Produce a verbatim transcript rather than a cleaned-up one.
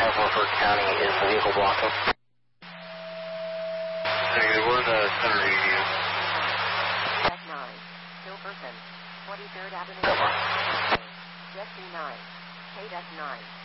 of Norfolk County. Is the vehicle blocking? Negative, we're in the center E U. Jet nine, Silverton, twenty-third Avenue. Jet C nine, K nine.